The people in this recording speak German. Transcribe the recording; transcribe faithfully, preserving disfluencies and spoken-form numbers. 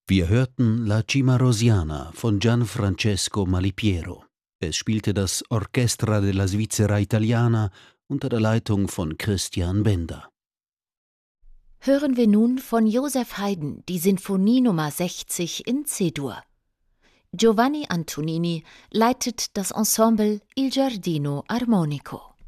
Wir hörten La Cimarrosiana von Gianfrancesco Malipiero. Es spielte das Orchestra della Svizzera Italiana unter der Leitung von Christian Bender. Hören wir nun von Joseph Haydn die Sinfonie Nummer sechzig in C-Dur. Giovanni Antonini leitet das Ensemble Il Giardino Armonico.